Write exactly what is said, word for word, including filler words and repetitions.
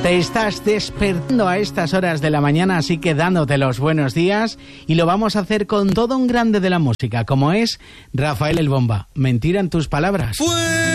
Te estás despertando a estas horas de la mañana, así que dándote los buenos días, y lo vamos a hacer con todo un grande de la música, como es Rafael el Bomba. Mentira en tus palabras. Fue